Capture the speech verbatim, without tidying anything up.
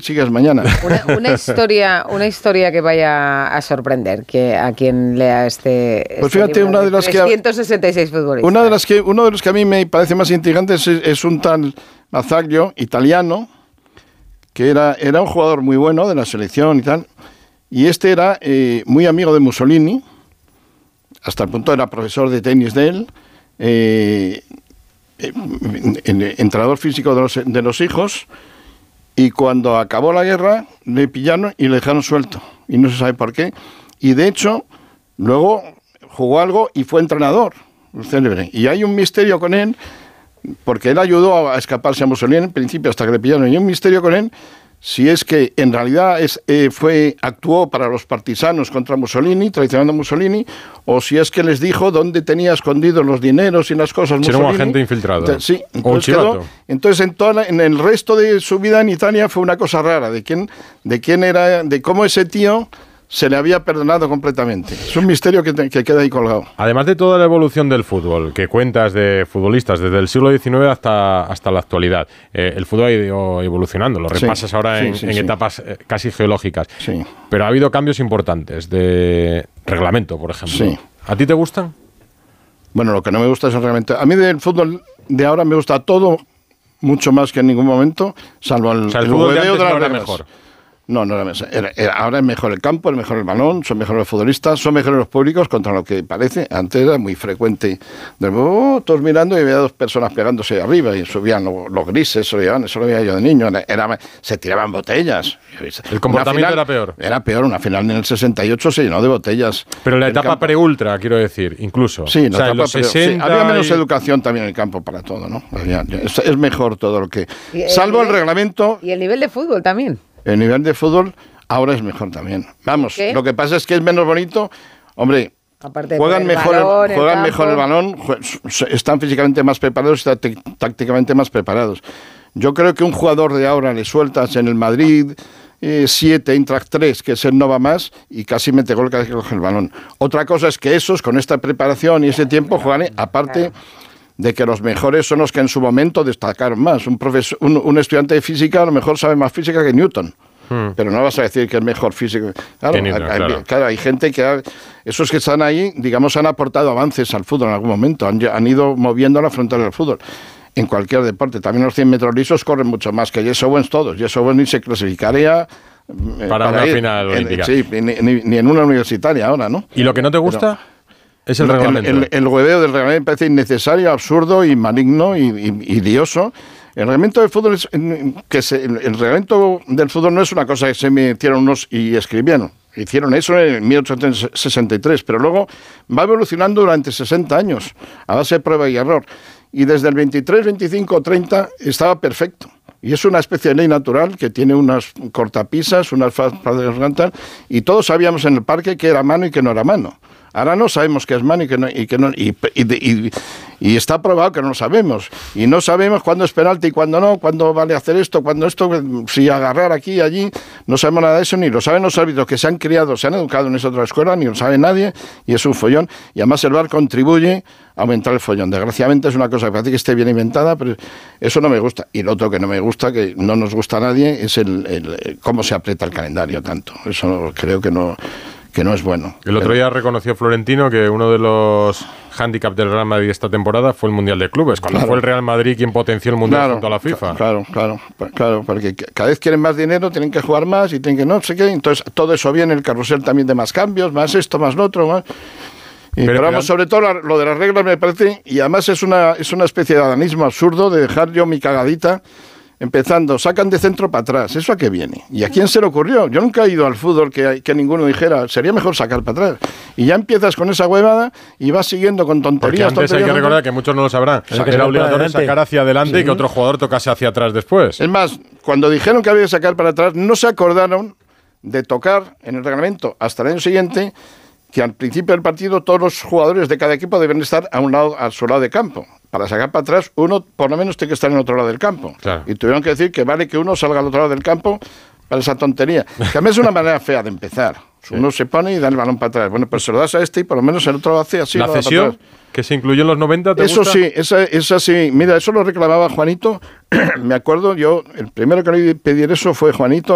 sigas mañana. Una, una historia, una historia que vaya a sorprender que a quien lea este. Pues este fíjate, una de las trescientos sesenta y seis que futbolistas. una de las que uno de los que a mí me parece más intrigante es, es un tal Mazzaglia, italiano, que era era un jugador muy bueno de la selección y tal, y este era eh, muy amigo de Mussolini, hasta el punto era profesor de tenis de él. Eh, entrenador físico de los, de los hijos, y cuando acabó la guerra le pillaron y le dejaron suelto y no se sabe por qué, y de hecho luego jugó algo y fue entrenador célebre, y hay un misterio con él porque él ayudó a escaparse a Mussolini en principio hasta que le pillaron, y hay un misterio con él si es que en realidad es, eh, fue actuó para los partisanos contra Mussolini, traicionando a Mussolini, o si es que les dijo dónde tenía escondidos los dineros y las cosas Mussolini. Era un agente infiltrado. Entonces, sí, entonces o un chivato. Quedó, entonces en, toda la, en el resto de su vida en Italia fue una cosa rara, de quién, de quién era, de cómo ese tío se le había perdonado completamente. Es un misterio que, te, que queda ahí colgado. Además de toda la evolución del fútbol, que cuentas de futbolistas desde el siglo diecinueve hasta, hasta la actualidad, eh, el fútbol ha ido evolucionando, lo repasas sí, ahora en, sí, sí, en sí. etapas eh, casi geológicas. Sí. Pero ha habido cambios importantes de reglamento, por ejemplo. Sí. ¿A ti te gustan? Bueno, lo que no me gusta es el reglamento. A mí del fútbol de ahora me gusta todo, mucho más que en ningún momento, salvo el, o sea, el, el fútbol de, de antes las no era reglas. mejor. No, no era, era, era ahora es mejor el campo, es mejor el balón, son mejores los futbolistas, son mejores los públicos contra lo que parece. Antes era muy frecuente, de, oh, todos mirando y había dos personas pegándose arriba y subían los, los grises, eso lo, llevaban, eso lo veía yo de niño, era, se tiraban botellas. El comportamiento final, era peor. Era peor, una final en el sesenta y ocho se llenó de botellas. Pero la etapa pre-ultra, quiero decir, incluso. Sí, la o sea, etapa en los pre, sesenta sí, había menos y... educación también en el campo para todo, ¿no? Es, es mejor todo lo que... Salvo el, el reglamento... Y el nivel de fútbol también. El nivel de fútbol... Ahora es mejor también. Vamos, ¿Qué? Lo que pasa es que es menos bonito. Hombre, aparte juegan, el mejor, balón, el, juegan el mejor el balón, están físicamente más preparados, están tácticamente más preparados. Yo creo que un jugador de ahora le sueltas en el Madrid eh, siete, Eintracht tres, que es el no va más, y casi mete gol cada vez que coge el balón. Otra cosa es que esos, con esta preparación y ese tiempo, juegan, eh, aparte... de que los mejores son los que en su momento destacaron más. Un, profesor, un, un estudiante de física a lo mejor sabe más física que Newton. Hmm. Pero no vas a decir que es mejor físico. Claro, Newton, hay, claro. claro, hay gente que... Ha, esos que están ahí, digamos, han aportado avances al fútbol en algún momento. Han, han ido moviendo la frontera del fútbol. En cualquier deporte. También los cien metros lisos corren mucho más que Jesse Owens todos. Jesse Owens ni se clasificaría... Eh, para, para una ir, final olímpica. Sí, ni, ni, ni en una universitaria ahora, ¿no? ¿Y lo que no te gusta? Pero, es el reglamento. El, el, el hueveo del reglamento me parece innecesario, absurdo y maligno y, y, y lioso. El reglamento del fútbol es, que se, el, el reglamento del fútbol no es una cosa que se metieron unos y escribieron. Hicieron eso en mil ochocientos sesenta y tres, pero luego va evolucionando durante sesenta años, a base de prueba y error. Y desde el veintitrés, veinticinco, treinta estaba perfecto. Y es una especie de ley natural que tiene unas cortapisas, unas fases y todos sabíamos en el parque que era mano y que no era mano. Ahora no sabemos qué es mano y que no, y, que no y, y, y, y está probado que no lo sabemos. Y no sabemos cuándo es penalti y cuándo no, cuándo vale hacer esto, cuándo esto, si agarrar aquí y allí. No sabemos nada de eso, ni lo saben los árbitros que se han criado, se han educado en esa otra escuela, ni lo sabe nadie, y es un follón. Y además el V A R contribuye a aumentar el follón. Desgraciadamente es una cosa que parece que esté bien inventada, pero eso no me gusta. Y lo otro que no me gusta, que no nos gusta a nadie, es el, el, el cómo se aprieta el calendario tanto. Eso creo que no... que no es bueno. El otro día reconoció Florentino que uno de los hándicaps del Real Madrid esta temporada fue el Mundial de Clubes, cuando claro. fue el Real Madrid quien potenció el Mundial claro, junto a la FIFA. Claro, claro, claro, porque cada vez quieren más dinero, tienen que jugar más y tienen que no sé qué, entonces todo eso viene, el carrusel también de más cambios, más esto, más lo otro, más... Y, pero, pero vamos, sobre todo lo de las reglas me parece, y además es una, es una especie de adanismo absurdo de dejar yo mi cagadita. Empezando, sacan de centro para atrás. ¿Eso a qué viene? ¿Y a quién se le ocurrió? Yo nunca he ido al fútbol que, que ninguno dijera, sería mejor sacar para atrás. Y ya empiezas con esa huevada y vas siguiendo con tonterías. Porque antes tonterías, hay que recordar que muchos no lo sabrán. O sea, que era obligatorio sacar hacia adelante sí. y que otro jugador tocase hacia atrás después. Es más, cuando dijeron que había que sacar para atrás, no se acordaron de tocar en el reglamento hasta el año siguiente que al principio del partido todos los jugadores de cada equipo deben estar a un lado, a su lado de campo. Para sacar para atrás, uno por lo menos tiene que estar en otro lado del campo. Claro. Y tuvieron que decir que vale que uno salga al otro lado del campo para esa tontería. Que a mí es una manera fea de empezar. Sí. Uno se pone y da el balón para atrás. Bueno, pues se lo das a este y por lo menos el otro lo hace así. ¿La cesión que se incluyó en los noventa te Eso gusta? sí, esa, esa sí. Mira, eso lo reclamaba Juanito. Me acuerdo, yo, el primero que le pedí eso fue Juanito.